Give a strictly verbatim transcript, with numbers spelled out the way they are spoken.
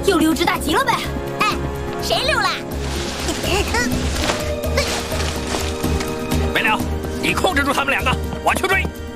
就溜之大吉了呗。 哎，谁溜了？ 没了，你控制住他们两个，我去追。